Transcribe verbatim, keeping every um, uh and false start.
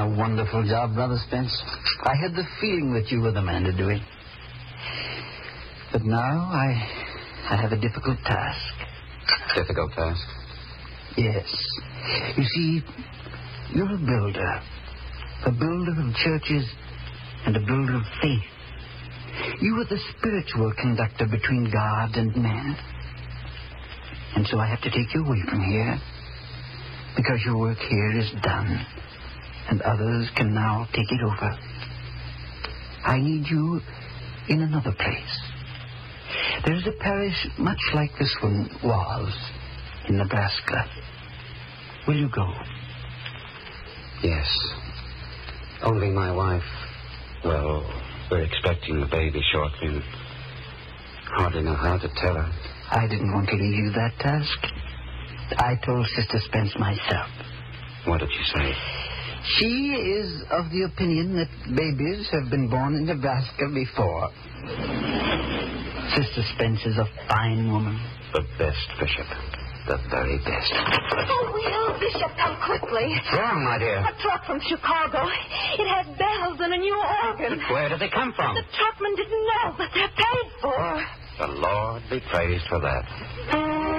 a wonderful job, Brother Spence. I had the feeling that you were the man to do it. But now I, I have a difficult task. Difficult task? Yes. You see, you're a builder. A builder of churches and a builder of faith. You are the spiritual conductor between God and man. And so I have to take you away from here, because your work here is done, and others can now take it over. I need you in another place. There is a parish much like this one was in Nebraska. Will you go? Yes. Only my wife, well, we're expecting a baby shortly, and hardly know how to tell her. I didn't want to leave you that task. I told Sister Spence myself. What did you say? She is of the opinion that babies have been born in Nebraska before. Sister Spence is a fine woman. The best, Bishop. The very best. Oh, Will, Bishop, come quickly. What's wrong, my dear? A truck from Chicago. It has bells and a new organ. Where did they come from? The truckman didn't know, but they're paid for. The Lord be praised for that.